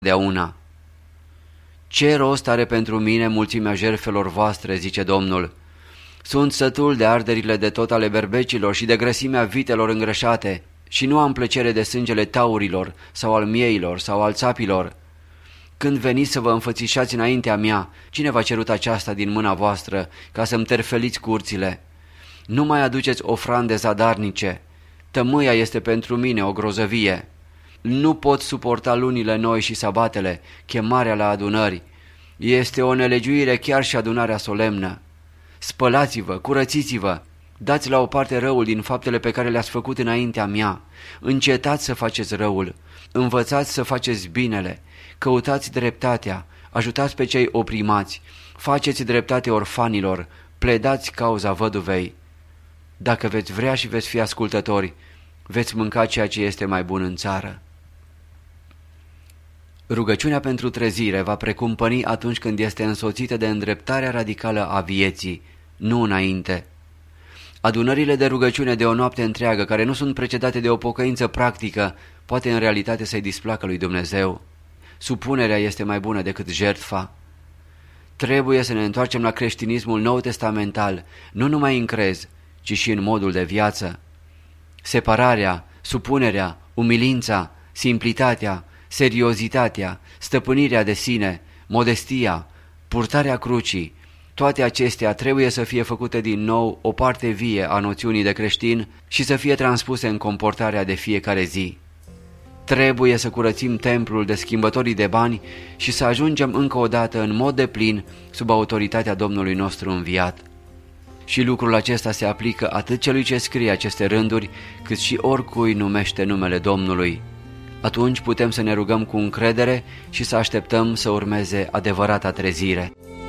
totdeauna. Ce rost are pentru mine mulțimea jertfelor voastre, zice Domnul. Sunt sătul de arderile de tot ale berbecilor și de grăsimea vitelor îngrășate și nu am plăcere de sângele taurilor sau al mieilor sau al țapilor. Când veniți să vă înfățișați înaintea mea, cine v-a cerut aceasta din mâna voastră ca să-mi terfeliți curțile? Nu mai aduceți ofrande zadarnice. Tămâia este pentru mine o grozăvie. Nu pot suporta lunile noi și sabatele, chemarea la adunări. Este o nelegiuire chiar și adunarea solemnă. Spălați-vă, curățiți-vă, dați la o parte răul din faptele pe care le-ați făcut înaintea mea. Încetați să faceți răul, învățați să faceți binele, căutați dreptatea, ajutați pe cei oprimați, faceți dreptate orfanilor, pledați cauza văduvei. Dacă veți vrea și veți fi ascultători, veți mânca ceea ce este mai bun în țară. Rugăciunea pentru trezire va precumpăni atunci când este însoțită de îndreptarea radicală a vieții, nu înainte. Adunările de rugăciune de o noapte întreagă, care nu sunt precedate de o pocăință practică, poate în realitate să-i displacă lui Dumnezeu. Supunerea este mai bună decât jertfa. Trebuie să ne întoarcem la creștinismul nou-testamental, nu numai în crez, ci și în modul de viață. Separarea, supunerea, umilința, simplitatea, seriozitatea, stăpânirea de sine, modestia, purtarea crucii, toate acestea trebuie să fie făcute din nou o parte vie a noțiunii de creștin și să fie transpuse în comportarea de fiecare zi. Trebuie să curățim templul de schimbătorii de bani și să ajungem încă o dată în mod deplin sub autoritatea Domnului nostru înviat. Și lucrul acesta se aplică atât celui ce scrie aceste rânduri, cât și oricui numește numele Domnului. Atunci putem să ne rugăm cu încredere și să așteptăm să urmeze adevărata trezire.